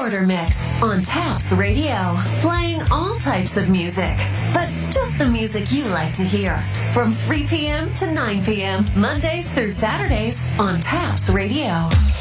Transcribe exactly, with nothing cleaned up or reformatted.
Quarter Mix on Taps Radio, playing all types of music, but just the music you like to hear. From three p.m. to nine p.m., Mondays through Saturdays on Taps Radio.